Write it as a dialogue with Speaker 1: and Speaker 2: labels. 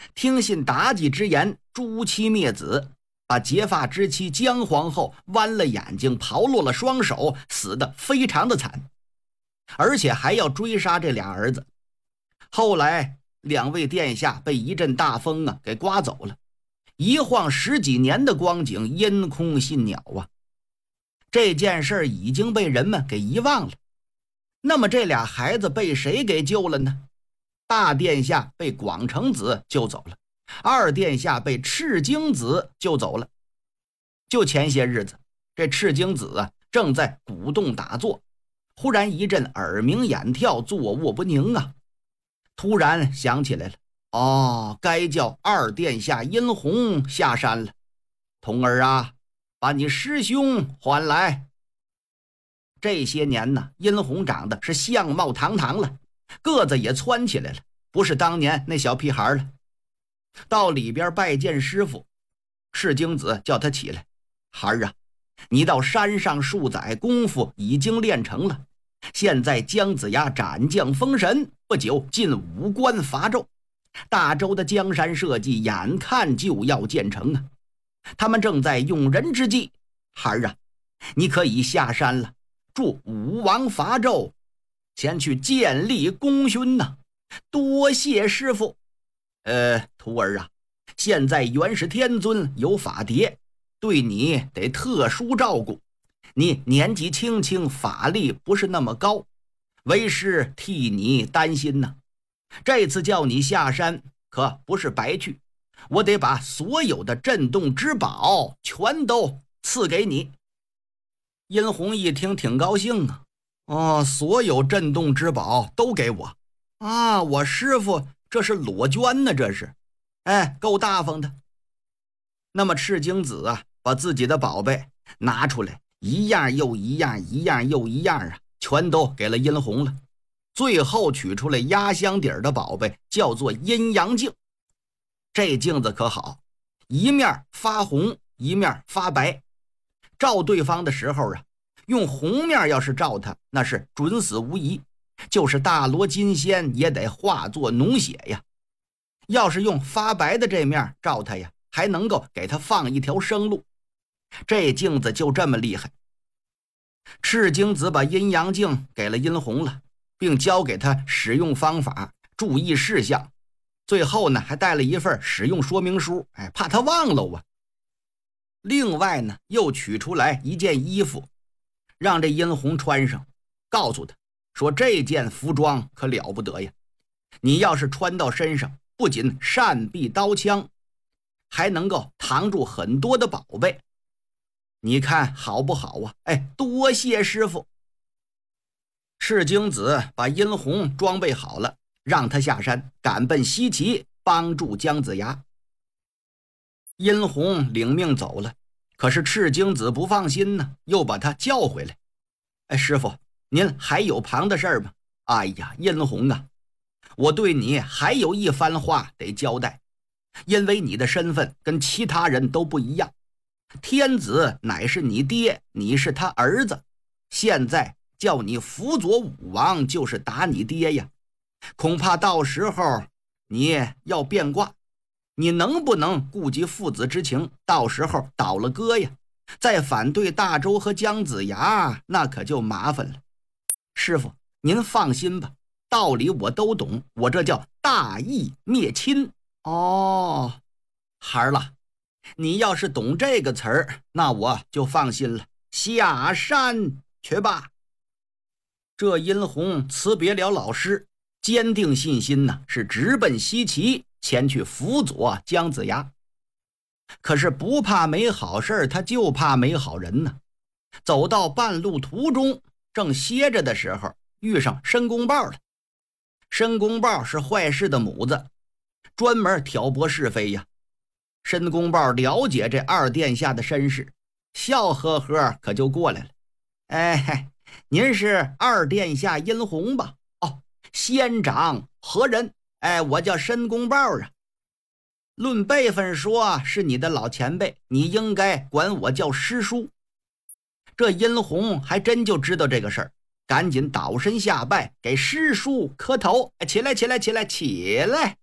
Speaker 1: 听信妲己之言，诛妻灭子，把结发之妻姜皇后剜了眼睛，刨落了双手，死得非常的惨，而且还要追杀这俩儿子。后来两位殿下被一阵大风给刮走了，一晃10几年的光景，烟空信鸟啊。这件事已经被人们给遗忘了。那么这俩孩子被谁给救了呢？大殿下被广成子救走了，二殿下被赤精子救走了。就前些日子，这赤精子正在鼓动打坐，忽然一阵耳鸣眼跳，坐卧不宁啊。突然想起来了，该叫二殿下殷红下山了。童儿啊，把你师兄唤来。这些年呢，殷红长得是相貌堂堂了，个子也蹿起来了，不是当年那小屁孩了。到里边拜见师傅，赤精子叫他起来，孩儿啊，你到山上数载功夫已经练成了，现在姜子牙斩将封神，不久进五关伐纣，大周的江山社稷眼看就要建成啊，他们正在用人之际，孩儿啊，你可以下山了，助武王伐纣，前去建立功勋呐。多谢师傅。徒儿啊，现在元始天尊有法牒，对你得特殊照顾。你年纪轻轻，法力不是那么高，为师替你担心呐。这次叫你下山可不是白去，我得把所有的震动之宝全都赐给你。殷红一听挺高兴啊，所有震动之宝都给我啊！我师傅这是裸捐呢，这是，够大方的。那么赤精子把自己的宝贝拿出来，一样又一样，一样又一样全都给了殷红了。最后取出来压箱底的宝贝，叫做阴阳镜。这镜子可好，一面发红，一面发白。照对方的时候用红面要是照他，那是准死无疑，就是大罗金仙也得化作脓血呀。要是用发白的这面照他呀，还能够给他放一条生路。这镜子就这么厉害。赤精子把阴阳镜给了殷红了，并教给他使用方法、注意事项，最后呢还带了一份使用说明书，怕他忘了啊。另外呢，又取出来一件衣服，让这殷红穿上，告诉他说这件服装可了不得呀，你要是穿到身上，不仅善避刀枪，还能够扛住很多的宝贝。你看好不好啊？多谢师傅。赤精子把殷红装备好了，让他下山赶奔西岐，帮助姜子牙。殷红领命走了，可是赤精子不放心呢，又把他叫回来。师傅，您还有旁的事儿吗？哎呀，殷红啊，我对你还有一番话得交代，因为你的身份跟其他人都不一样。天子乃是你爹，你是他儿子，现在叫你辅佐武王就是打你爹呀，恐怕到时候你要变卦，你能不能顾及父子之情，到时候倒了戈呀，再反对大周和姜子牙，那可就麻烦了。师傅您放心吧，道理我都懂，我这叫大义灭亲。孩儿了，你要是懂这个词儿，那我就放心了，下山去吧。这殷红辞别了老师，坚定信心是直奔西岐，前去辅佐姜子牙。可是不怕没好事，他就怕没好人呢。走到半路途中，正歇着的时候，遇上申公豹了。申公豹是坏事的母子，专门挑拨是非呀。申公豹了解这二殿下的身世，笑呵呵可就过来了。您是二殿下殷红吧？仙长何人？我叫申公豹啊。论辈分说是你的老前辈，你应该管我叫师叔。这殷红还真就知道这个事儿，赶紧倒身下拜，给师叔磕头。起来起来起来起来！